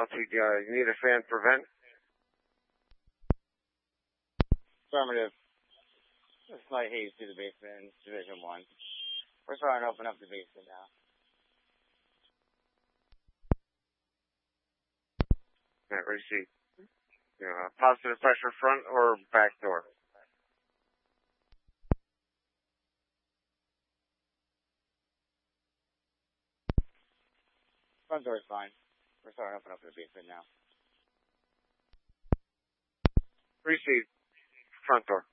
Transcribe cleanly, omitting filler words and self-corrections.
You need a fan for vent? Affirmative. A slight haze through the basement in Division 1. We're starting to open up the basement now. Yeah, receipt. Positive pressure front or back door? Front door is fine. We're starting to open up the basement now. Receipt. Front door.